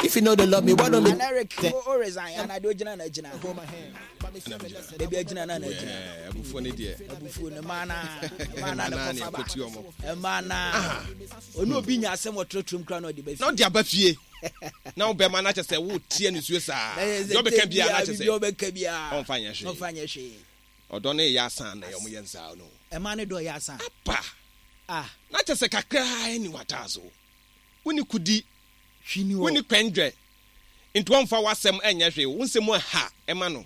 If you know they love me, why don't me? Eric or resign and I do Jina Jina. Hold my hand. Baby Jina Nana. Mana. No being a somewhat trum crown or debate. Not the Abafie. Now, Bemana just said, would Tian is Suicide. You can be on financial. Or don't a yasan, Naomi Sound. A man do yasan. Not just a cacra, any watazo. When you could be, she knew when you can dread into one for some and yashe, once more ha, Emano.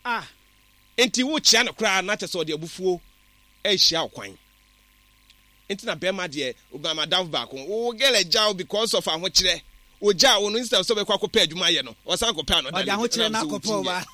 Into which channel cry, not just or the buffo, a shall coin. Into a bema dear, Obama down back, oh, get a jow because of how much there. O ja wonu instead of so be kwako pay adwuma ye no o san ko pay no da ho kire na kopo ba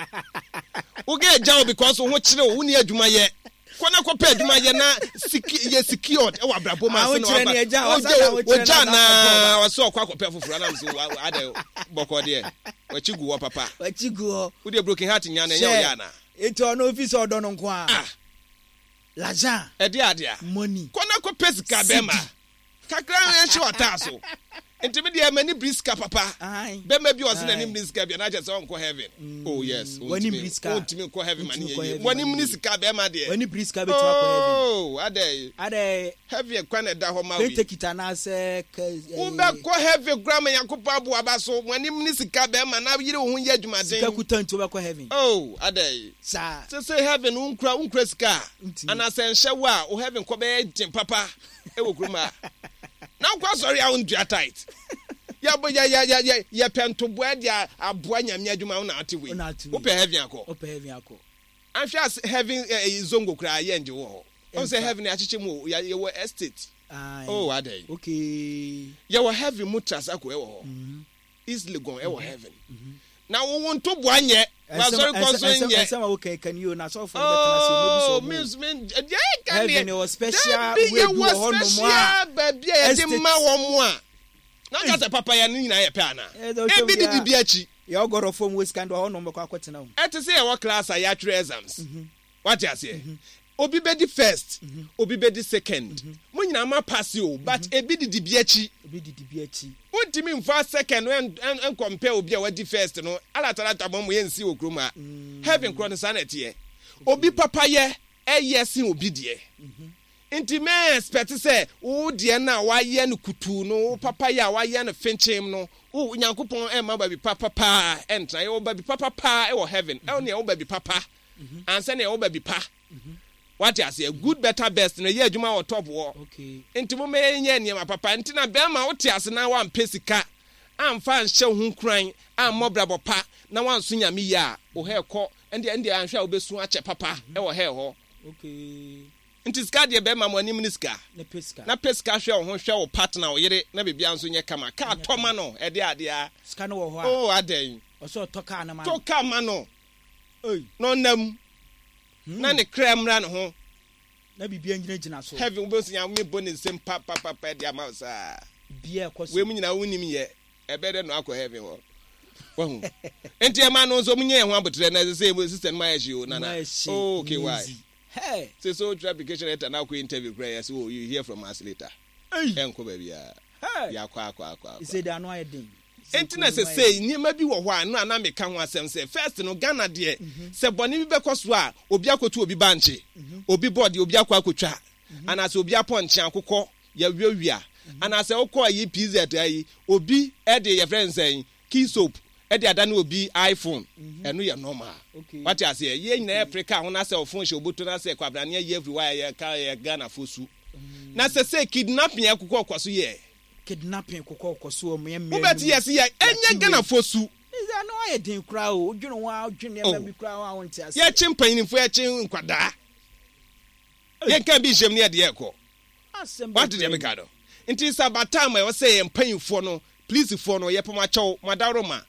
o ge ja because o ho kire o woni adwuma ye kona ko pay adwuma ye na secured e wa brabo ma se no o ja na o so kwako pay fufura na so ade boko de wa chigu wo papa wa chigu o de broken heart nya na nya o ya na eto no office odo no nko a laja e de ade money kona ko pay sika be ma kakra en shi otaso Intimidate many briska papa. Be maybe was in an briska be na just on ko heaven. Oh yes. When briska. Won't me ko heaven man. When briska be ma there. When briska be to ko heaven. Oh, ade heavy kwana da ho ma we. Take it na say wo be ko heavy grandma Yakoba bo abaso. When briska be ma na yire ho ye adwumaden. Sika kutanto be ko heaven. Oh, ade. Sa. Say heaven unkra sika. Ana say nhye wa o heaven ko be tin papa. E wo kruma. Now, quite sorry, I won't be tight. Yeah, but yeah, pen to boy, yeah, a boy, and Yaduma, not away. Open heavy uncle. I'm just having a zongo cry, and you all. I say having a chichimu, you were estate. Oh, are they? Okay. You were having mutters, easily going, ever heaven. Now, we want to one yet. Okay, can you not so for oh, Miss Min, yeah, was special. We was special, baby. Not just a papa and Nina Pana. Maybe the Biachi. You got a phone with scandal or no more. At to say our class are yat exams. What you say? Obi be the first, Obi be the second. When you are pass you, but a bit the Biachi. What do you mean first, second, and compare Obi with the first? No, Alatarata Mom, we see Okruma. Having chrono sanity. Obi papa ye, yes, Obi dear. Intimate expect to say, oh dear, now why yen kutu no, papa ya, why yen a finchim no, oh, Yankupon and my baby papa, and I old baby papa, or heaven, only old baby papa, and send old baby pa. What I say, good, better, best in a year, Juma or top war. Okay. Into me, my papa, and Tina Bema, what I say now one pessica. I'm fine, show whom crying, I'm more bravo pa, now one sooner me ya, or hair court, and the Indian shall be swatch papa, or hair ho. Okay. It is Gadia Bema, one immuniska, na pesca show, who show partner, or yet, never be answering your camera, car Tomano, a dear, Scano, oh, a day, or so Tocana, Tocamano. No, no. None a cram ran home. Maybe be engaging us. Having both young me bonnet same papa dear mouse. Beer, women are winning yet. A better no alcohol having one. And dear man knows only one, but then as I say, with sister my you, Nana. Okay, why? Hey, so application at an alcohol interview prayers. Oh, you hear from us later. Uncle baby, ya quack. He said, I know I didn't. Internet say ni maybe wo hwa no ana meka ho asem say first no Ghana de se boni bi bekoso a obi akotu obi banche obi body obi akotwa ana se obi aponche akokọ ya wiawia ana se okọ yi PZ ayi obi e de your friends say key soap e de ada na obi iPhone eno ye normal what you say ye nyina Africa ho na se phone she oboto na se kwabra na ye everywhere ye ka ye Ghana fosu na se say kidnapping akokọ kwaso ye kidnapping kokoso me ubeti yes ye enye Ghana fosu is no I den kra o dwunu wa dwunu e ma bi kra wa won ti ase ye chimpanifo ye chin nkwada ye kan bi hjem ne de ekọ what did you make ado nti sabata ma we say empanifo no police fo no ye poma chew madaroma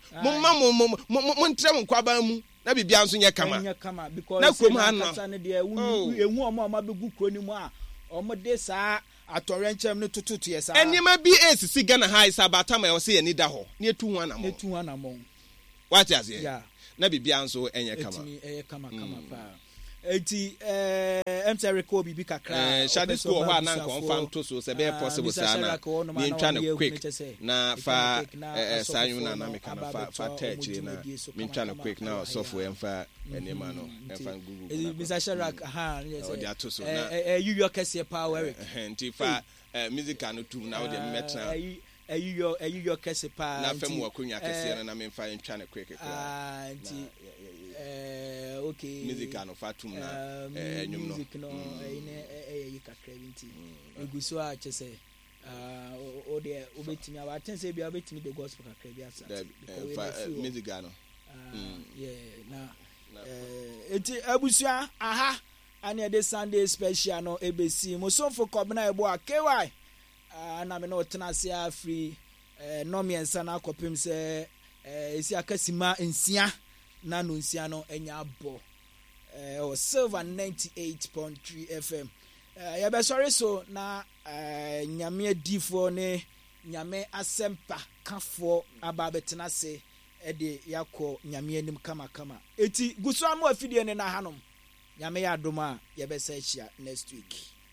mo ntrem nkwaba mu na bibia nso nye kama na krom ha no ehu omo ma begu kro ni mu a omo de sa atorenchem no tututu yesa enima bi esisi Ghana high sabata ma say ni da ho na etu hu anamo what is here na bibia nso enye kama pa eti Eric Obi bi kakra shadi school ho na nko mfa nto so se be possible sa na mi ntwa ne quick na fa sanyu na meka na fa touch na mi ntwa ne quick na software mfa enema no mfa Google Mr. Sharak yes o dia to so na you your kese power Eric nti fa music no tum na o de metra your kese pa na fam wa kunya kese na me mfa ntwa ne quick nti okay music no fatum na enyum no music no ine kakra binti eguso a chese o de obetimi a watense bia obetimi the gospel kakra bia sa music no na enti abusua aha ane de Sunday special no ebesi musonfo kobna ebo akewa na me no tenase afri no miensa na akopem se esi akasima nsia na no nsia no enya abo o Silver 98.3 FM ya be sorry so na nyame adifo ne nyame asempa kafo aba betenase de yakọ nyame anim kama eti guso amu afidie ne na hanom nyame ya adom a ye be sa chia next week